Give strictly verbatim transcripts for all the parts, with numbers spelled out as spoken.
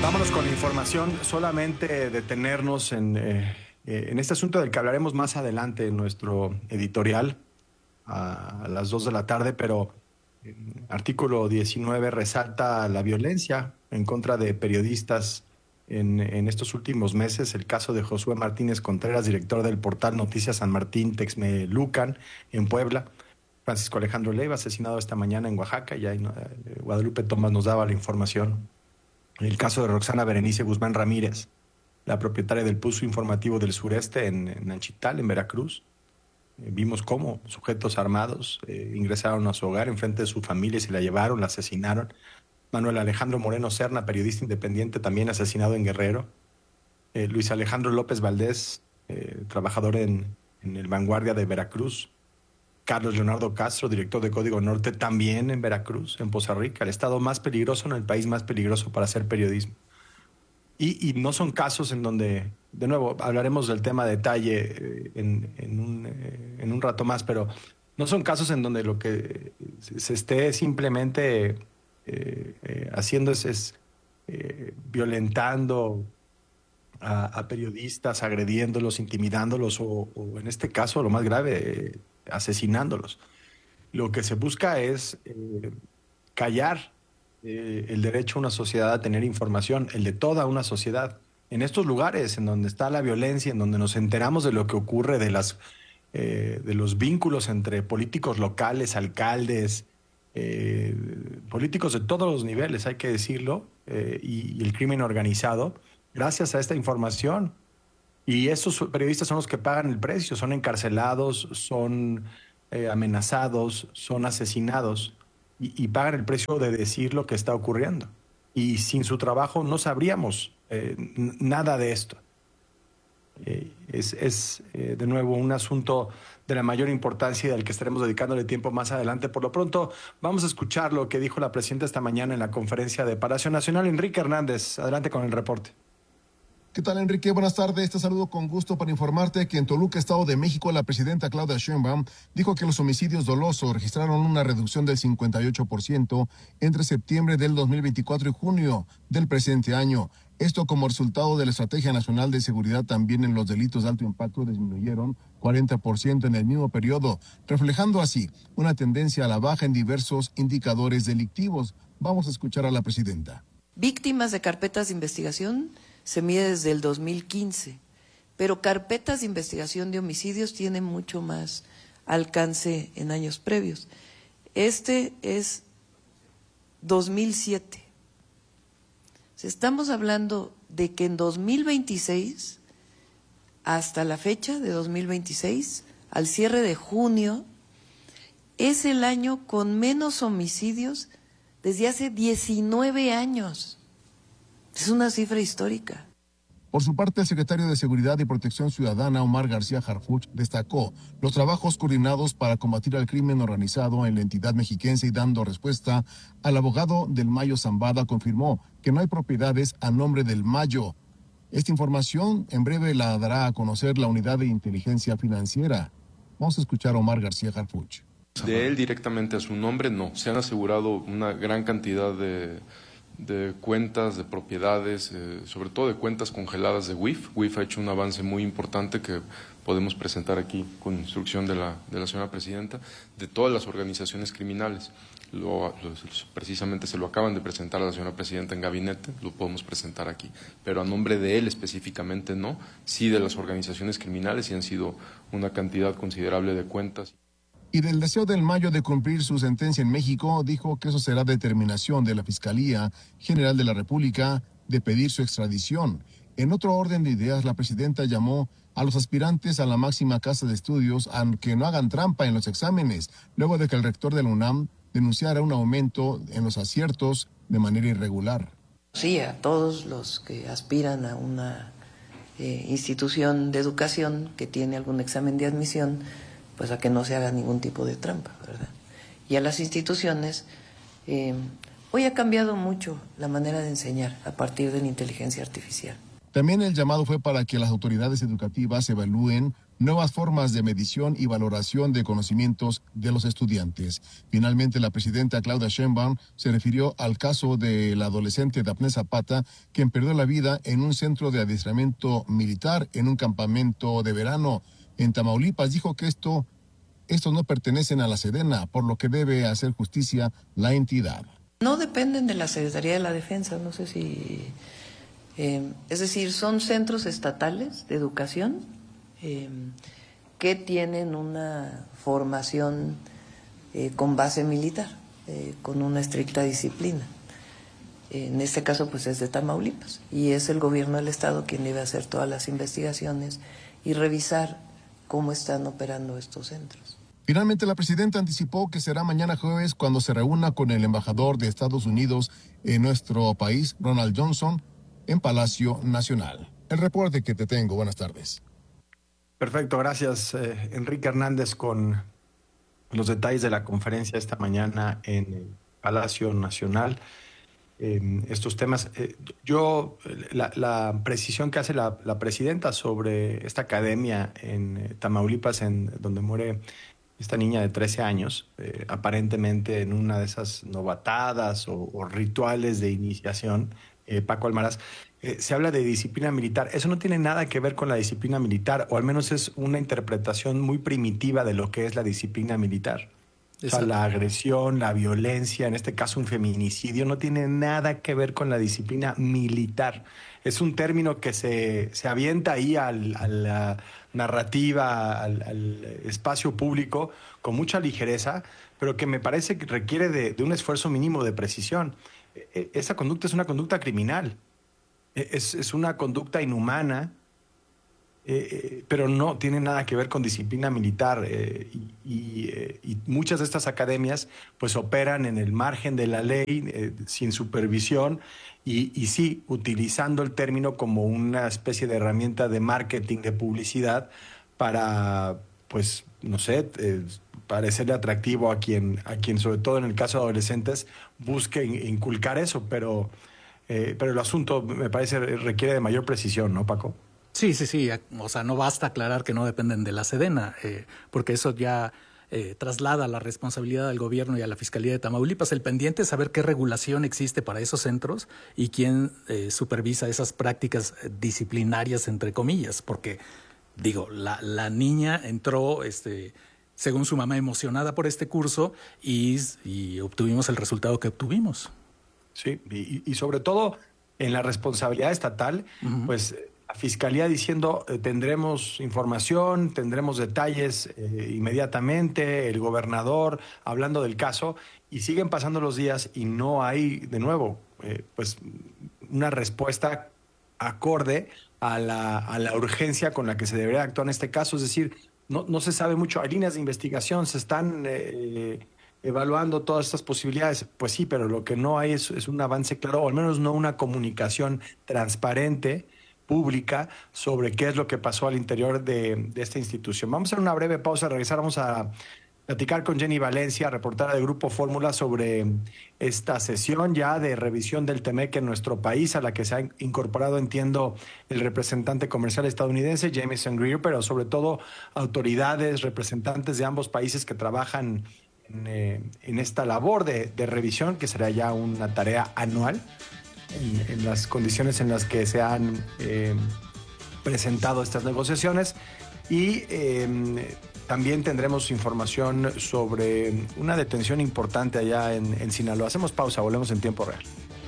Vámonos con la información, solamente detenernos en, eh, eh, en este asunto del que hablaremos más adelante en nuestro editorial a, a las dos de la tarde, pero en artículo diecinueve resalta la violencia en contra de periodistas en, en estos últimos meses. El caso de Josué Martínez Contreras, director del portal Noticias San Martín Texmelucan en Puebla. Francisco Alejandro Leiva, asesinado esta mañana en Oaxaca. Ya en, eh, Guadalupe Tomás nos daba la información. El caso de Roxana Berenice Guzmán Ramírez, la propietaria del Pulso Informativo del Sureste en, en Anchital, en Veracruz. Eh, vimos cómo sujetos armados eh, ingresaron a su hogar en frente de su familia y se la llevaron, la asesinaron. Manuel Alejandro Moreno Serna, periodista independiente, también asesinado en Guerrero. Eh, Luis Alejandro López Valdés, eh, trabajador en, en el Vanguardia de Veracruz. Carlos Leonardo Castro, director de Código Norte, también en Veracruz, en Poza Rica, el estado más peligroso en el país más peligroso para hacer periodismo. Y, y no son casos en donde, de nuevo, hablaremos del tema a detalle eh, en, en, un, eh, en un rato más, pero no son casos en donde lo que se, se esté simplemente eh, eh, haciendo es, es eh, violentando a, a periodistas, agrediéndolos, intimidándolos o, o en este caso, lo más grave, eh, asesinándolos. Lo que se busca es eh, callar eh, el derecho a una sociedad a tener información, el de toda una sociedad. En estos lugares en donde está la violencia, en donde nos enteramos de lo que ocurre, de, las, eh, de los vínculos entre políticos locales, alcaldes, eh, políticos de todos los niveles, hay que decirlo, eh, y, y el crimen organizado, gracias a esta información. Y esos periodistas son los que pagan el precio, son encarcelados, son eh, amenazados, son asesinados y, y pagan el precio de decir lo que está ocurriendo. Y sin su trabajo no sabríamos eh, nada de esto. Eh, es, es eh, de nuevo un asunto de la mayor importancia y al que estaremos dedicándole tiempo más adelante. Por lo pronto, vamos a escuchar lo que dijo la presidenta esta mañana en la conferencia de Palacio Nacional. Enrique Hernández, adelante con el reporte. ¿Qué tal, Enrique? Buenas tardes. Te saludo con gusto para informarte que en Toluca, Estado de México, la presidenta Claudia Sheinbaum dijo que los homicidios dolosos registraron una reducción del cincuenta y ocho por ciento entre septiembre del dos mil veinticuatro y junio del presente año. Esto como resultado de la Estrategia Nacional de Seguridad. También en los delitos de alto impacto disminuyeron cuarenta por ciento en el mismo periodo, reflejando así una tendencia a la baja en diversos indicadores delictivos. Vamos a escuchar a la presidenta. Víctimas de carpetas de investigación se mide desde el dos mil quince, pero carpetas de investigación de homicidios tienen mucho más alcance en años previos. Este es dos mil siete. Estamos hablando de que en dos mil veintiséis, hasta la fecha de dos mil veintiséis, al cierre de junio, es el año con menos homicidios desde hace diecinueve años. Es una cifra histórica. Por su parte, el secretario de Seguridad y Protección Ciudadana, Omar García Harfuch, destacó los trabajos coordinados para combatir al crimen organizado en la entidad mexiquense y dando respuesta al abogado del Mayo Zambada, confirmó que no hay propiedades a nombre del Mayo. Esta información en breve la dará a conocer la Unidad de Inteligencia Financiera. Vamos a escuchar a Omar García Harfuch. De él directamente a su nombre, no. Se han asegurado una gran cantidad de... de cuentas, de propiedades, eh, sobre todo de cuentas congeladas de W I F. W I F ha hecho un avance muy importante que podemos presentar aquí con instrucción de la, de la señora presidenta, de todas las organizaciones criminales. Lo, lo, precisamente se lo acaban de presentar a la señora presidenta en gabinete, lo podemos presentar aquí, pero a nombre de él específicamente no, sí de las organizaciones criminales, y han sido una cantidad considerable de cuentas. Y del deseo del Mayo de cumplir su sentencia en México, dijo que eso será determinación de la Fiscalía General de la República de pedir su extradición. En otro orden de ideas, la presidenta llamó a los aspirantes a la máxima casa de estudios a que no hagan trampa en los exámenes, luego de que el rector de la UNAM denunciara un aumento en los aciertos de manera irregular. Sí, a todos los que aspiran a una eh, institución de educación que tiene algún examen de admisión, pues a que no se haga ningún tipo de trampa, ¿verdad? Y a las instituciones, eh, hoy ha cambiado mucho la manera de enseñar a partir de la inteligencia artificial. También el llamado fue para que las autoridades educativas evalúen nuevas formas de medición y valoración de conocimientos de los estudiantes. Finalmente, la presidenta Claudia Sheinbaum se refirió al caso del adolescente Dafne Zapata, quien perdió la vida en un centro de adiestramiento militar en un campamento de verano en Tamaulipas. Dijo que esto, estos no pertenecen a la Sedena, por lo que debe hacer justicia la entidad. No dependen de la Secretaría de la Defensa, no sé si... Eh, es decir, son centros estatales de educación eh, que tienen una formación eh, con base militar, eh, con una estricta disciplina. Eh, en este caso, pues es de Tamaulipas, y es el gobierno del estado quien debe hacer todas las investigaciones y revisar cómo están operando estos centros. Finalmente, la presidenta anticipó que será mañana jueves cuando se reúna con el embajador de Estados Unidos en nuestro país, Ronald Johnson, en Palacio Nacional. El reporte que te tengo. Buenas tardes. Perfecto, gracias eh, Enrique Hernández con los detalles de la conferencia esta mañana en el Palacio Nacional. Eh, estos temas, eh, yo, la, la precisión que hace la, la presidenta sobre esta academia en eh, Tamaulipas, en donde muere esta niña de trece años, eh, aparentemente en una de esas novatadas o, o rituales de iniciación, Eh, Paco Almaraz, eh, se habla de disciplina militar. Eso no tiene nada que ver con la disciplina militar, o al menos es una interpretación muy primitiva de lo que es la disciplina militar. Exacto. O sea, la agresión, la violencia, en este caso un feminicidio, no tiene nada que ver con la disciplina militar. Es un término que se, se avienta ahí al, a la narrativa, al, al espacio público con mucha ligereza, pero que me parece que requiere de, de un esfuerzo mínimo de precisión. Esa conducta es una conducta criminal, es, es una conducta inhumana, eh, pero no tiene nada que ver con disciplina militar, eh, y, y, eh, y muchas de estas academias pues operan en el margen de la ley, eh, sin supervisión, y, y sí, utilizando el término como una especie de herramienta de marketing, de publicidad, para, pues, no sé, eh, parecerle atractivo a quien, a quien, sobre todo en el caso de adolescentes, busque inculcar eso, pero, eh, pero el asunto me parece requiere de mayor precisión, ¿no, Paco? Sí, sí, sí. O sea, no basta aclarar que no dependen de la Sedena, eh, porque eso ya eh, traslada la responsabilidad al gobierno y a la Fiscalía de Tamaulipas. El pendiente es saber qué regulación existe para esos centros y quién eh, supervisa esas prácticas disciplinarias, entre comillas, porque, digo, la, la niña entró... este según su mamá, emocionada por este curso, y, y obtuvimos el resultado que obtuvimos. Sí, y, y sobre todo en la responsabilidad estatal, uh-huh. pues la Fiscalía diciendo eh, tendremos información, tendremos detalles eh, inmediatamente, el gobernador hablando del caso, y siguen pasando los días y no hay, de nuevo, eh, pues una respuesta acorde a la, a la urgencia con la que se debería actuar en este caso, es decir, No, no se sabe mucho, hay líneas de investigación, se están eh, evaluando todas estas posibilidades, pues sí, pero lo que no hay es, es un avance claro, o al menos no una comunicación transparente, pública, sobre qué es lo que pasó al interior de, de esta institución. Vamos a hacer una breve pausa, regresar, vamos a platicar con Jenny Valencia, reportera del Grupo Fórmula, sobre esta sesión ya de revisión del TEMEC en nuestro país, a la que se ha incorporado, entiendo, el representante comercial estadounidense, Jameson Greer, pero sobre todo autoridades, representantes de ambos países que trabajan en, eh, en esta labor de, de revisión, que será ya una tarea anual, en, en las condiciones en las que se han eh, presentado estas negociaciones. Y eh, también tendremos información sobre una detención importante allá en, en Sinaloa. Hacemos pausa, volvemos en tiempo real.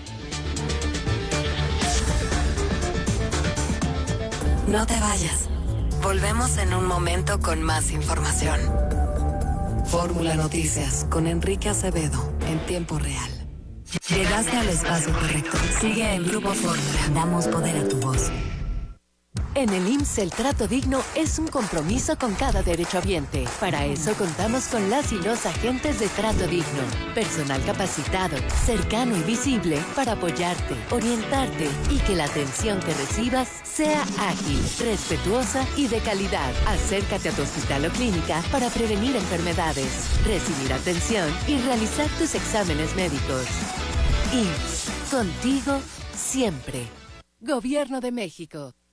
No te vayas. Volvemos en un momento con más información. Fórmula Noticias con Enrique Acevedo en tiempo real. Llegaste al espacio correcto. Sigue en Grupo Fórmula. Damos poder a tu voz. En el I M S S el trato digno es un compromiso con cada derechohabiente. Para eso contamos con las y los agentes de Trato Digno. Personal capacitado, cercano y visible para apoyarte, orientarte y que la atención que recibas sea ágil, respetuosa y de calidad. Acércate a tu hospital o clínica para prevenir enfermedades, recibir atención y realizar tus exámenes médicos. I M S S, contigo siempre. Gobierno de México.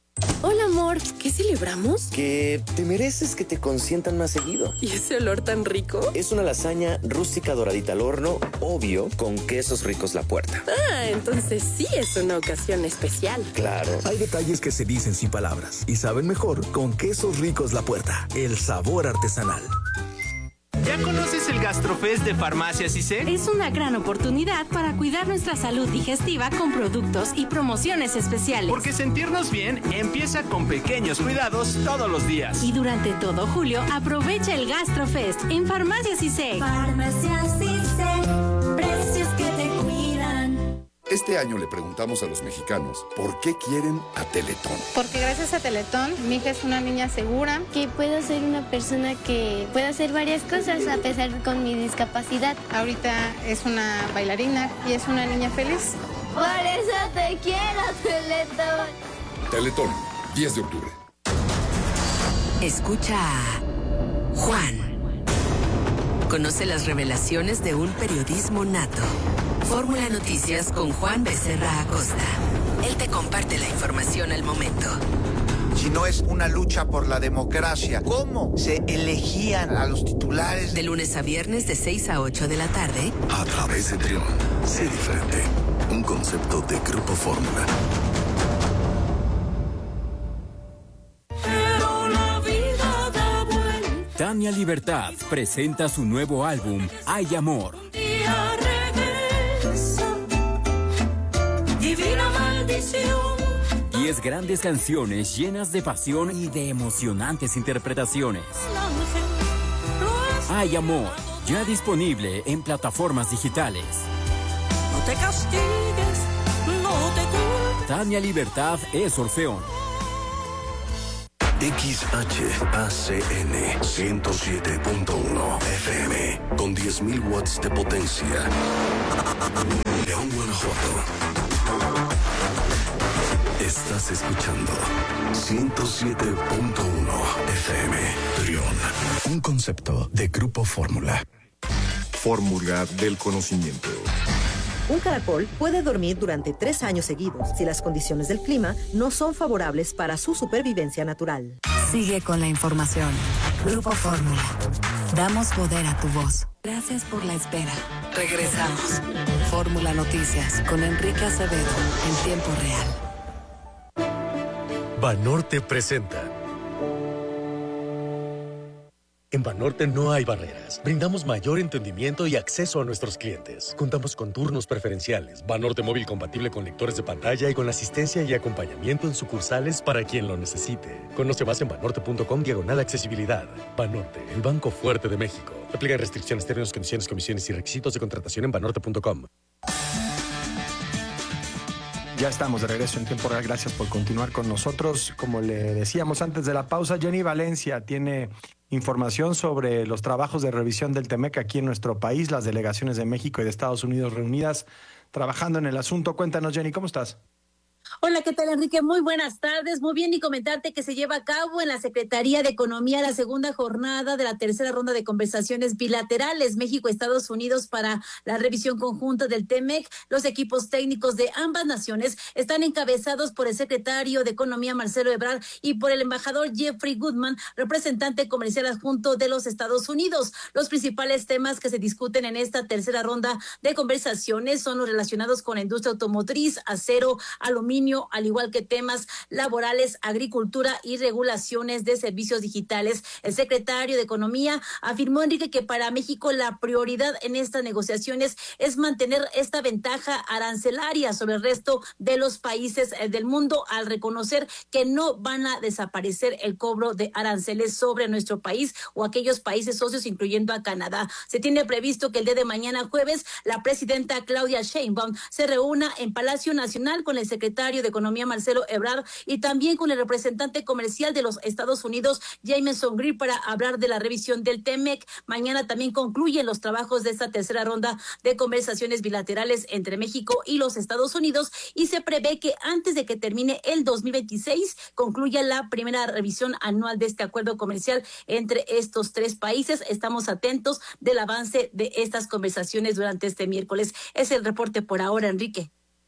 Hola, amor. ¿Qué celebramos? Que te mereces que te consientan más seguido. ¿Y ese olor tan rico? Es una lasaña rústica doradita al horno, obvio, con quesos ricos La Puerta. Ah, entonces sí es una ocasión especial. Claro. Hay detalles que se dicen sin palabras y saben mejor con quesos ricos La Puerta. El sabor artesanal. ¿Ya conoces el GastroFest de Farmacias I C E? Es una gran oportunidad para cuidar nuestra salud digestiva con productos y promociones especiales. Porque sentirnos bien empieza con pequeños cuidados todos los días. Y durante todo julio, aprovecha el GastroFest en Farmacias I C E. Farmacias I C E, precios que te cuidan. Este año le preguntamos a los mexicanos por qué quieren a Teletón. Porque gracias a Teletón, mi hija es una niña segura. Que puedo ser una persona que pueda hacer varias cosas a pesar con mi discapacidad. Ahorita es una bailarina y es una niña feliz. Por eso te quiero, Teletón. Teletón, diez de octubre. Escucha a Juan. Conoce las revelaciones de un periodismo nato. Fórmula Noticias con Juan Becerra Acosta. Él te comparte la información al momento. Si no es una lucha por la democracia, ¿cómo se elegían a los titulares? De lunes a viernes de seis a ocho de la tarde. A través de Trión. Sé diferente. Un concepto de Grupo Fórmula. Tania Libertad presenta su nuevo álbum, Hay Amor. Divina maldición. Diez grandes canciones llenas de pasión y de emocionantes interpretaciones. Hay Amor, ya disponible en plataformas digitales. No te castigues, no te culpes. Tania Libertad es Orfeón. X H A C N ciento siete punto uno F M con diez mil watts de potencia. León, Guanajuato. Estás escuchando ciento siete punto uno F M. Trión. Un concepto de Grupo Fórmula. Fórmula del conocimiento. Un caracol puede dormir durante tres años seguidos si las condiciones del clima no son favorables para su supervivencia natural. Sigue con la información. Grupo Fórmula. Damos poder a tu voz. Gracias por la espera. Regresamos. Fórmula Noticias con Enrique Acevedo en tiempo real. Banorte presenta. En Banorte no hay barreras. Brindamos mayor entendimiento y acceso a nuestros clientes. Contamos con turnos preferenciales, Banorte móvil compatible con lectores de pantalla y con asistencia y acompañamiento en sucursales para quien lo necesite. Conoce más en banorte punto com diagonal accesibilidad. Banorte, el banco fuerte de México. Aplica restricciones, términos, condiciones, comisiones y requisitos de contratación en banorte punto com. Ya estamos de regreso en tiempo real. Gracias por continuar con nosotros. Como le decíamos antes de la pausa, Jenny Valencia tiene información sobre los trabajos de revisión del TEMEC aquí en nuestro país, las delegaciones de México y de Estados Unidos reunidas trabajando en el asunto. Cuéntanos, Jenny, ¿cómo estás? Hola, ¿qué tal, Enrique? Muy buenas tardes. Muy bien, y comentarte que se lleva a cabo en la Secretaría de Economía la segunda jornada de la tercera ronda de conversaciones bilaterales México-Estados Unidos para la revisión conjunta del TEMEC. Los equipos técnicos de ambas naciones están encabezados por el secretario de Economía, Marcelo Ebrard, y por el embajador Jeffrey Goodman, representante comercial adjunto de los Estados Unidos. Los principales temas que se discuten en esta tercera ronda de conversaciones son los relacionados con la industria automotriz, acero, aluminio, al igual que temas laborales, agricultura y regulaciones de servicios digitales. El secretario de Economía afirmó, Enrique, que para México la prioridad en estas negociaciones es mantener esta ventaja arancelaria sobre el resto de los países del mundo, al reconocer que no van a desaparecer el cobro de aranceles sobre nuestro país o aquellos países socios, incluyendo a Canadá. Se tiene previsto que el día de mañana jueves la presidenta Claudia Sheinbaum se reúna en Palacio Nacional con el secretario de Economía, Marcelo Ebrard, y también con el representante comercial de los Estados Unidos, Jameson Greer, para hablar de la revisión del TEMEC. Mañana también concluyen los trabajos de esta tercera ronda de conversaciones bilaterales entre México y los Estados Unidos, y se prevé que antes de que termine el dos mil veintiséis concluya la primera revisión anual de este acuerdo comercial entre estos tres países. Estamos atentos del avance de estas conversaciones durante este miércoles. Es el reporte por ahora, Enrique.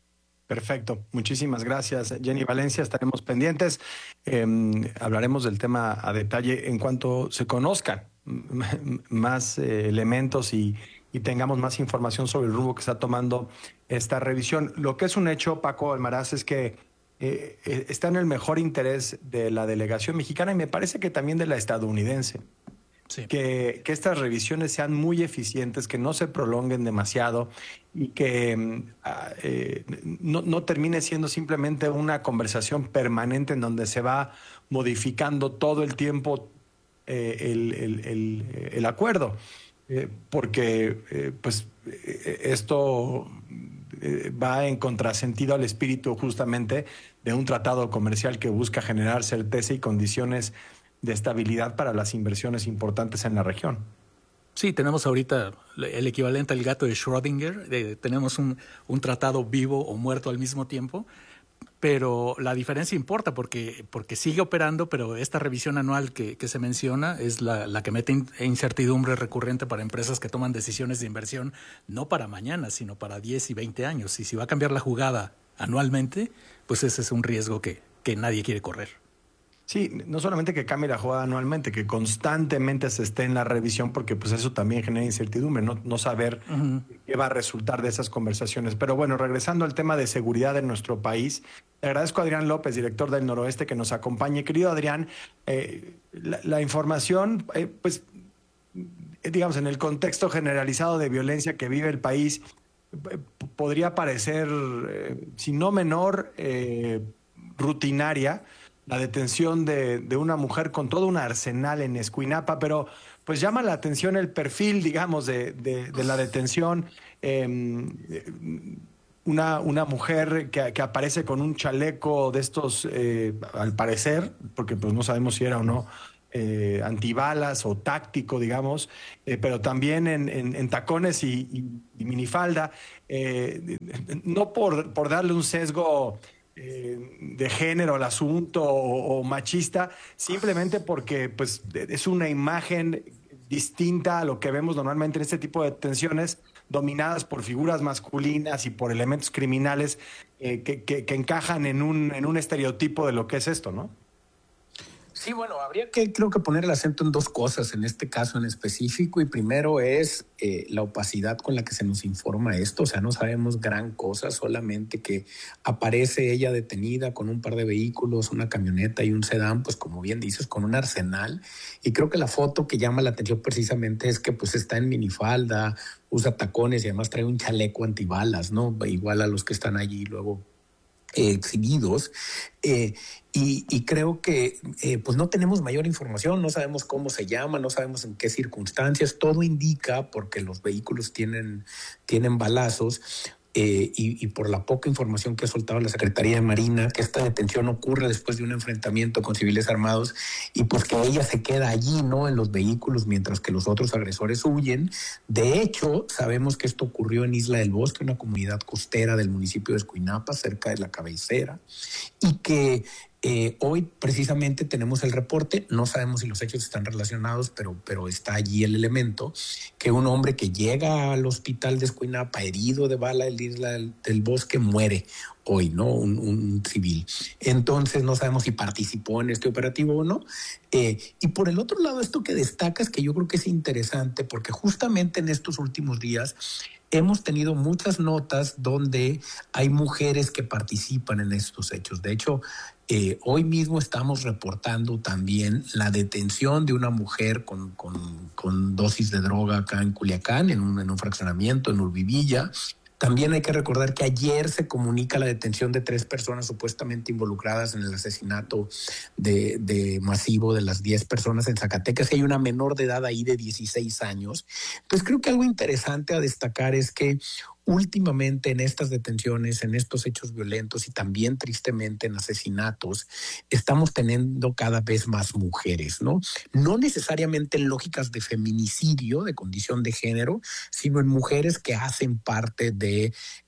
Perfecto, muchísimas gracias, Jenny Valencia, estaremos pendientes, eh, hablaremos del tema a detalle en cuanto se conozcan más eh, elementos y, y tengamos más información sobre el rumbo que está tomando esta revisión. Lo que es un hecho, Paco Almaraz, es que eh, eh, está en el mejor interés de la delegación mexicana y me parece que también de la estadounidense. Sí. Que, que estas revisiones sean muy eficientes, que no se prolonguen demasiado y que eh, no, no termine siendo simplemente una conversación permanente en donde se va modificando todo el tiempo eh, el, el, el, el acuerdo. Eh, porque eh, pues eh, esto eh, va en contrasentido al espíritu justamente de un tratado comercial que busca generar certeza y condiciones de estabilidad para las inversiones importantes en la región. Sí, tenemos ahorita el equivalente al gato de Schrödinger, eh, tenemos un, un tratado vivo o muerto al mismo tiempo, pero la diferencia importa porque, porque sigue operando, pero esta revisión anual que, que se menciona es la, la que mete incertidumbre recurrente para empresas que toman decisiones de inversión no para mañana, sino para diez y veinte años. Y si va a cambiar la jugada anualmente, pues ese es un riesgo que, que nadie quiere correr. Sí, no solamente que cambie la jugada anualmente, que constantemente se esté en la revisión, porque pues eso también genera incertidumbre, no, no saber uh-huh. qué va a resultar de esas conversaciones. Pero bueno, regresando al tema de seguridad en nuestro país, le agradezco a Adrián López, director del Noroeste, que nos acompañe. Querido Adrián, eh, la, la información, eh, pues, digamos, en el contexto generalizado de violencia que vive el país, eh, podría parecer, eh, si no menor, eh, rutinaria, la detención de, de una mujer con todo un arsenal en Escuinapa, pero pues llama la atención el perfil, digamos, de, de, de la detención. Eh, una, una mujer que, que aparece con un chaleco de estos, eh, al parecer, porque pues no sabemos si era o no, eh, antibalas o táctico, digamos, eh, pero también en, en, en tacones y, y, y minifalda, eh, no por, por darle un sesgo Eh, de género al asunto o, o machista, simplemente porque pues es una imagen distinta a lo que vemos normalmente en este tipo de detenciones, dominadas por figuras masculinas y por elementos criminales eh, que, que, que encajan en un, en un estereotipo de lo que es esto, ¿no? Sí, bueno, habría que creo que poner el acento en dos cosas en este caso en específico, y primero es eh, la opacidad con la que se nos informa esto. O sea, no sabemos gran cosa, solamente que aparece ella detenida con un par de vehículos, una camioneta y un sedán, pues como bien dices, con un arsenal. Y creo que la foto que llama la atención precisamente es que pues está en minifalda, usa tacones y además trae un chaleco antibalas, ¿no? Igual a los que están allí luego Eh, exhibidos, eh, y, y creo que eh, pues no tenemos mayor información, no sabemos cómo se llama, no sabemos en qué circunstancias. Todo indica, porque los vehículos tienen, tienen balazos, Eh, y, y por la poca información que ha soltado la Secretaría de Marina, que esta detención ocurre después de un enfrentamiento con civiles armados y pues que ella se queda allí, ¿no?, en los vehículos mientras que los otros agresores huyen. De hecho, sabemos que esto ocurrió en Isla del Bosque, una comunidad costera del municipio de Escuinapa, cerca de la cabecera, y que Eh, hoy precisamente tenemos el reporte, no sabemos si los hechos están relacionados, pero, pero está allí el elemento, que un hombre que llega al hospital de Escuinapa herido de bala en Isla del, del Bosque muere hoy, ¿no? Un, un civil. Entonces no sabemos si participó en este operativo o no. Eh, y por el otro lado, esto que destacas, que yo creo que es interesante, porque justamente en estos últimos días hemos tenido muchas notas donde hay mujeres que participan en estos hechos. De hecho, eh, hoy mismo estamos reportando también la detención de una mujer con, con, con dosis de droga acá en Culiacán, en un, en un fraccionamiento en Urbivilla. También hay que recordar que ayer se comunica la detención de tres personas supuestamente involucradas en el asesinato de, de masivo de las diez personas en Zacatecas. Hay una menor de edad ahí de dieciséis años. Pues creo que algo interesante a destacar es que últimamente en estas detenciones, en estos hechos violentos y también tristemente en asesinatos, estamos teniendo cada vez más mujeres, ¿no? No necesariamente en lógicas de feminicidio, de condición de género, sino en mujeres que hacen parte de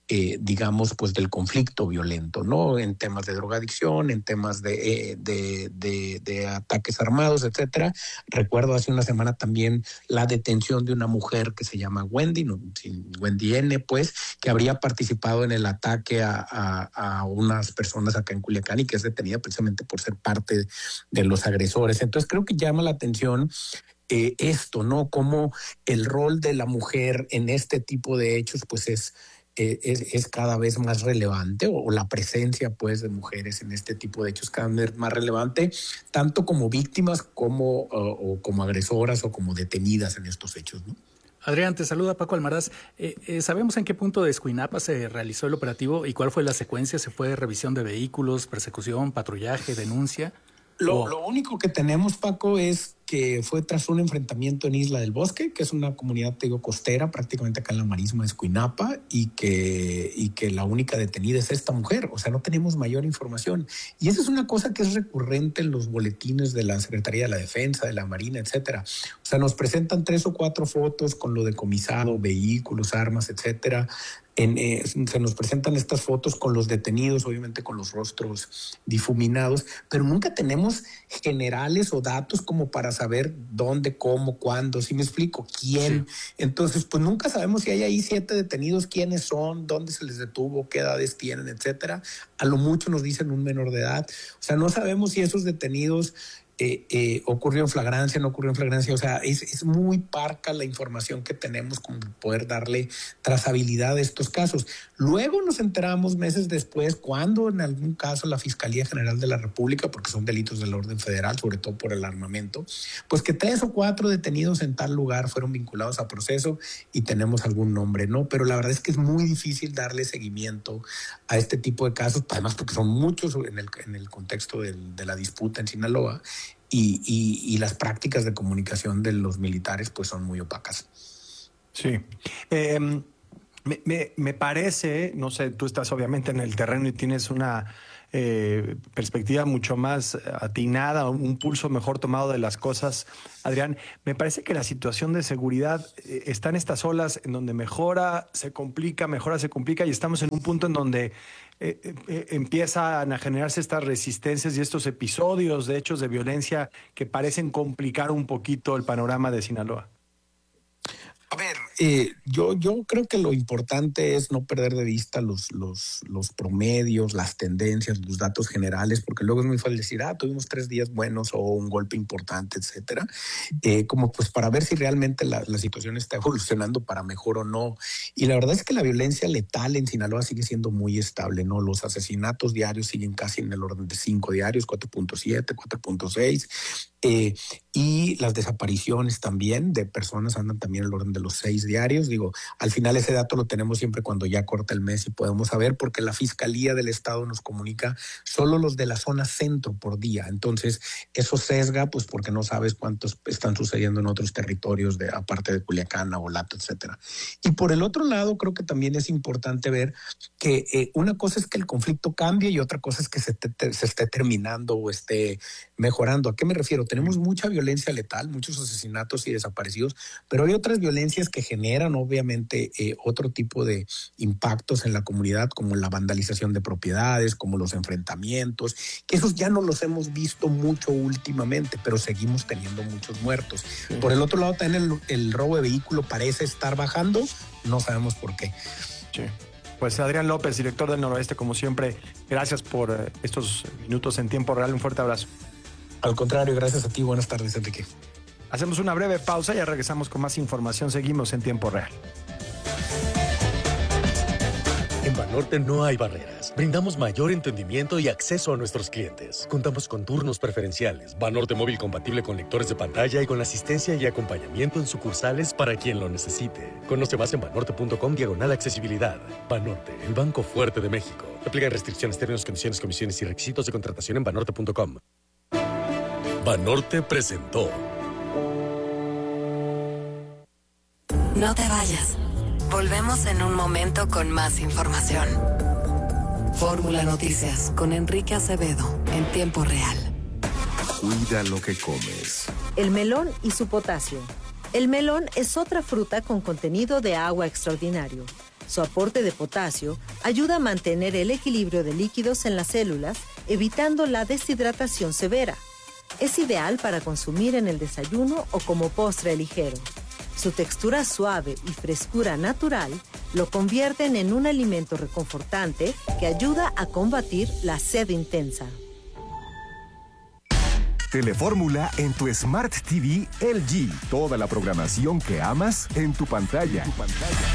eh, digamos, pues del conflicto violento, ¿no? En temas de drogadicción, en temas de, eh, de, de, de ataques armados, etcétera. Recuerdo hace una semana también la detención de una mujer que se llama Wendy, no, Wendy N., pues, que habría participado en el ataque a, a, a unas personas acá en Culiacán y que es detenida precisamente por ser parte de los agresores. Entonces creo que llama la atención eh, esto, ¿no? Cómo el rol de la mujer en este tipo de hechos, pues es Es, es cada vez más relevante, o, o la presencia pues de mujeres en este tipo de hechos cada vez más relevante, tanto como víctimas como, uh, o como agresoras o como detenidas en estos hechos, ¿no? Adrián, te saluda Paco Almaraz. Eh, eh, ¿Sabemos en qué punto de Escuinapa se realizó el operativo y cuál fue la secuencia? ¿Se fue revisión de vehículos, persecución, patrullaje, denuncia? Lo, o... lo único que tenemos, Paco, es que fue tras un enfrentamiento en Isla del Bosque, que es una comunidad, te digo, costera, prácticamente acá en la marisma de Escuinapa, y que, y que la única detenida es esta mujer. O sea, no tenemos mayor información. Y esa es una cosa que es recurrente en los boletines de la Secretaría de la Defensa, de la Marina, etcétera. O sea, nos presentan tres o cuatro fotos con lo decomisado, vehículos, armas, etcétera. En, eh, se nos presentan estas fotos con los detenidos, obviamente con los rostros difuminados, pero nunca tenemos generales o datos como para saber dónde, cómo, cuándo, ¿sí me explico? ¿Quién? Sí. Entonces, pues nunca sabemos si hay ahí siete detenidos, quiénes son, dónde se les detuvo, qué edades tienen, etcétera. A lo mucho nos dicen un menor de edad. O sea, no sabemos si esos detenidos Eh, eh, ocurrió en flagrancia, no ocurrió en flagrancia. O sea, es, es muy parca la información que tenemos como poder darle trazabilidad a estos casos. Luego nos enteramos meses después cuando en algún caso la Fiscalía General de la República, porque son delitos del orden federal, sobre todo por el armamento, pues que tres o cuatro detenidos en tal lugar fueron vinculados a proceso y tenemos algún nombre, ¿no? Pero la verdad es que es muy difícil darle seguimiento a este tipo de casos, además porque son muchos en el, en el contexto del, de la disputa en Sinaloa. Y, y, y las prácticas de comunicación de los militares pues son muy opacas. Sí. Eh, me, me, me parece, no sé, tú estás obviamente en el terreno y tienes una eh, perspectiva mucho más atinada, un pulso mejor tomado de las cosas, Adrián. Me parece que la situación de seguridad eh, está en estas olas en donde mejora, se complica, mejora, se complica, y estamos en un punto en donde Eh, eh, empiezan a generarse estas resistencias y estos episodios de hechos de violencia que parecen complicar un poquito el panorama de Sinaloa. A ver, eh, yo, yo creo que lo importante es no perder de vista los, los, los promedios, las tendencias, los datos generales, porque luego es muy fácil decir, ah, tuvimos tres días buenos o un golpe importante, etcétera. Eh, como pues para ver si realmente la, la situación está evolucionando para mejor o no. Y la verdad es que la violencia letal en Sinaloa sigue siendo muy estable, ¿no? Los asesinatos diarios siguen casi en el orden de cinco diarios, cuatro punto siete, cuatro punto seis. Eh, y las desapariciones también de personas andan también en el orden de los seis diarios. Digo, al final ese dato lo tenemos siempre cuando ya corta el mes y podemos saber, porque la Fiscalía del Estado nos comunica solo los de la zona centro por día. Entonces, eso sesga, pues porque no sabes cuántos están sucediendo en otros territorios, de aparte de Culiacán, Navolato, etcétera. Y por el otro lado, creo que también es importante ver que eh, una cosa es que el conflicto cambie y otra cosa es que se, te, se esté terminando o esté mejorando. ¿A qué me refiero? Tenemos mucha violencia letal, muchos asesinatos y desaparecidos, pero hay otras violencias que generan obviamente eh, otro tipo de impactos en la comunidad, como la vandalización de propiedades, como los enfrentamientos, que esos ya no los hemos visto mucho últimamente, pero seguimos teniendo muchos muertos. Sí. Por el otro lado, también el, el robo de vehículo parece estar bajando, no sabemos por qué. Sí. Pues Adrián López, director del Noroeste, como siempre, gracias por eh, estos minutos en tiempo real. Un fuerte abrazo. Al contrario, gracias a ti. Buenas tardes, Enrique. Hacemos una breve pausa y ya regresamos con más información. Seguimos en tiempo real. En Banorte no hay barreras. Brindamos mayor entendimiento y acceso a nuestros clientes. Contamos con turnos preferenciales, Banorte móvil compatible con lectores de pantalla y con asistencia y acompañamiento en sucursales para quien lo necesite. Conoce más en banorte punto com diagonal accesibilidad. Banorte, el banco fuerte de México. Aplican restricciones, términos, condiciones, comisiones y requisitos de contratación en banorte punto com. Banorte presentó. No te vayas. Volvemos en un momento con más información. Fórmula Noticias con Enrique Acevedo en tiempo real. Cuida lo que comes. El melón y su potasio. El melón es otra fruta con contenido de agua extraordinario. Su aporte de potasio ayuda a mantener el equilibrio de líquidos en las células, evitando la deshidratación severa. Es ideal para consumir en el desayuno o como postre ligero. Su textura suave y frescura natural lo convierten en un alimento reconfortante que ayuda a combatir la sed intensa. Telefórmula en tu Smart T V L G. Toda la programación que amas en tu pantalla. En tu pantalla.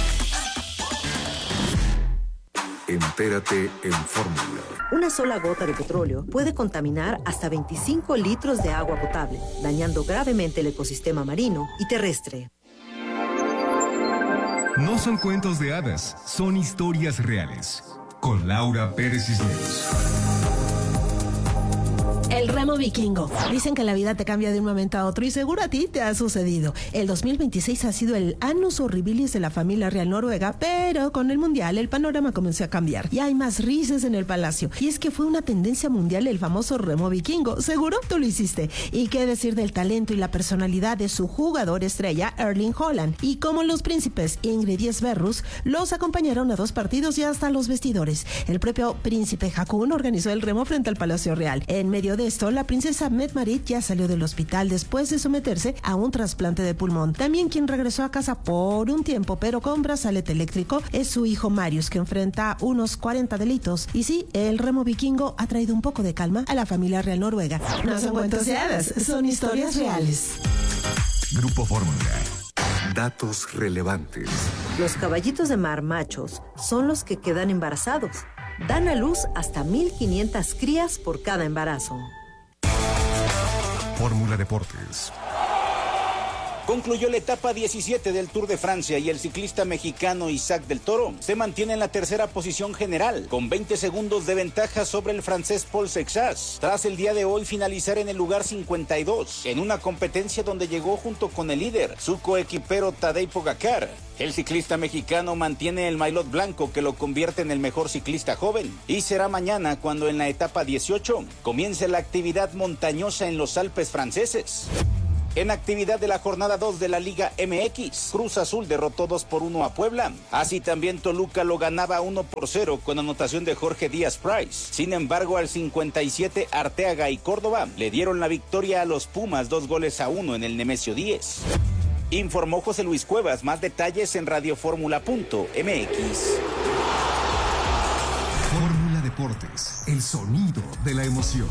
Entérate en Fórmula. Una sola gota de petróleo puede contaminar hasta veinticinco litros de agua potable, dañando gravemente el ecosistema marino y terrestre. No son cuentos de hadas, son historias reales. Con Laura Pérez Cisneros. El remo vikingo. Dicen que la vida te cambia de un momento a otro y seguro a ti te ha sucedido. El dos mil veintiséis ha sido el annus horribilis de la familia real noruega, pero con el mundial el panorama comenzó a cambiar y hay más risas en el palacio. Y es que fue una tendencia mundial el famoso remo vikingo. Seguro tú lo hiciste. Y qué decir del talento y la personalidad de su jugador estrella Erling Haaland. Y como los príncipes Ingrid y Sverrus los acompañaron a dos partidos y hasta los vestidores. El propio príncipe Haakon organizó el remo frente al Palacio Real. En medio de esto, la princesa Mette-Marit ya salió del hospital después de someterse a un trasplante de pulmón. También quien regresó a casa por un tiempo, pero con brazalete eléctrico, es su hijo Marius, que enfrenta unos cuarenta delitos. Y sí, el remo vikingo ha traído un poco de calma a la familia real noruega. No son cuentos de hadas, son historias reales. Grupo Fórmula. Datos relevantes. Los caballitos de mar machos son los que quedan embarazados. Dan a luz hasta mil quinientas crías por cada embarazo. Fórmula Deportes. Concluyó la etapa diecisiete del Tour de Francia y el ciclista mexicano Isaac del Toro se mantiene en la tercera posición general, con veinte segundos de ventaja sobre el francés Paul Sexas, tras el día de hoy finalizar en el lugar cincuenta y dos, en una competencia donde llegó junto con el líder, su coequipero Tadej Pogačar. El ciclista mexicano mantiene el maillot blanco que lo convierte en el mejor ciclista joven, y será mañana cuando en la etapa dieciocho comience la actividad montañosa en los Alpes franceses. En actividad de la jornada dos de la Liga M X, Cruz Azul derrotó dos por uno a Puebla. Así también Toluca lo ganaba uno por cero con anotación de Jorge Díaz Price. Sin embargo, al cincuenta y siete, Arteaga y Córdoba le dieron la victoria a los Pumas dos goles a uno en el Nemesio diez. Informó José Luis Cuevas. Más detalles en radioformula punto m x. Fórmula Deportes, el sonido de la emoción.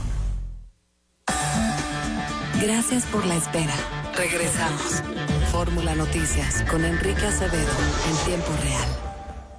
Gracias por la espera. Regresamos. Fórmula Noticias con Enrique Acevedo en tiempo real.